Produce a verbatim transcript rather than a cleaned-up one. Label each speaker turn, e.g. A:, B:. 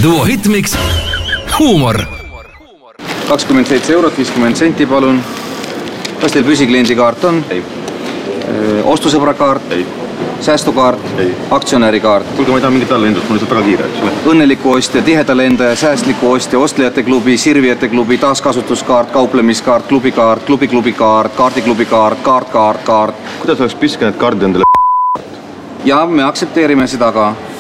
A: duo Hitmix Huumor.
B: kakskümmend seitse eurot, viiskümmend senti, palun. Kas teil püsikliendikaart on?
C: Ei.
B: Ostusõbra kaart?
C: Ei.
B: Säästukaart?
C: Ei.
B: Aktsionäri kaart?
C: Kuulge, ma ei taha mingit allendust, mul on väga kiire.
B: Õnneliku ostja, tiheda lendaja, säästliku ostja, ostlejate klubi, sirvijate klubi, taaskasutuskaart, kauplemiskaart, klubikaart, klubi-klubikaart, kaardiklubikaart, kaart, kaart, kaart.
C: Kuidas oleks piske need kaardi endale?
B: Ja me aktsepteerime seda ka.